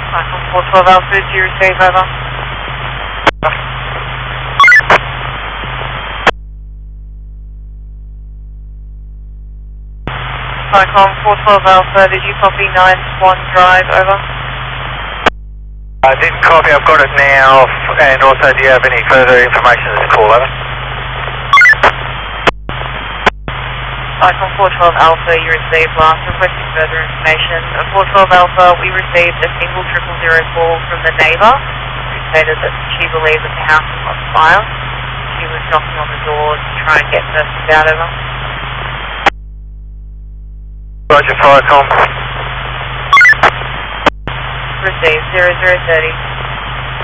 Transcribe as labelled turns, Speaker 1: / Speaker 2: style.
Speaker 1: Icon 412 Alpha, do you receive over? Icon 412 Alpha, did you copy 9 Swan Drive, over?
Speaker 2: I didn't copy, I've got it now, and also do you have any further information as a call, over?
Speaker 1: Icon 412 Alpha, you received last requesting further information. At 412 Alpha, we received a single 000 call from the neighbour who stated that she believed that the house was on fire. She was knocking on the door to try and get persons out of them.
Speaker 2: Roger, Firecom.
Speaker 1: Received 0030.